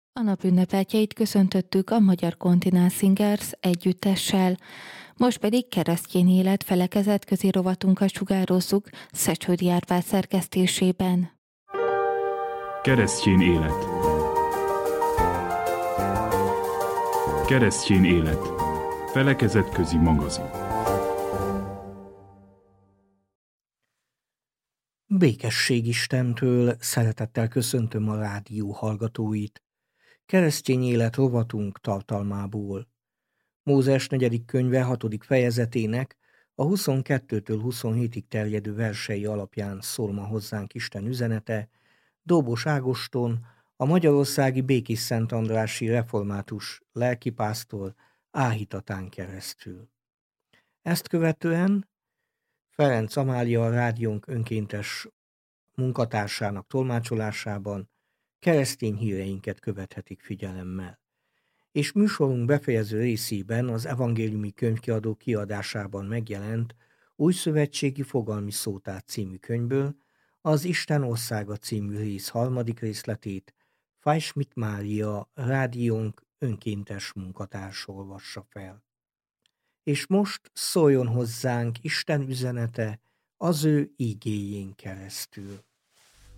A nap ünnepeltjeit köszöntöttük a Magyar Continental Singers együttessel, most pedig keresztény élet felekezetközi rovatunkat sugározzuk Szecsődi Árpád szerkesztésében. Keresztény élet. Keresztény élet. Felekezetközi magazin. Békesség Istentől, szeretettel köszöntöm a rádió hallgatóit. Keresztény élet rovatunk tartalmából. Mózes 4. könyve 6. fejezetének a 22-től 27-ig terjedő versei alapján szól ma hozzánk Isten üzenete, Dobos Ágoston, a magyarországi Békés Szentandrási református lelkipásztor Áhítatán keresztül. Ezt követően Ferenc Amália, a rádiónk önkéntes munkatársának tolmácsolásában keresztény híreinket követhetik figyelemmel. És műsorunk befejező részében az Evangéliumi Könyvkiadó kiadásában megjelent Újszövetségi Fogalmi Szótár című könyvből az Isten országa című rész 3. részletét Fajsmit Mária, rádiónk önkéntes munkatárs olvassa fel. És most szóljon hozzánk Isten üzenete az ő ígéjén keresztül.